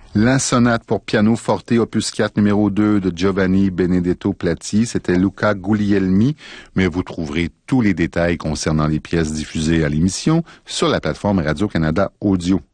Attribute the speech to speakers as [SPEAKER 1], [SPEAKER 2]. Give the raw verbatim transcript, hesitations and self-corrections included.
[SPEAKER 1] La sonate pour piano forte opus quatre numéro deux de Giovanni Benedetto Platti, c'était Luca Guglielmi, mais vous trouverez tous les détails concernant les pièces diffusées à l'émission sur la plateforme Radio-Canada Audio.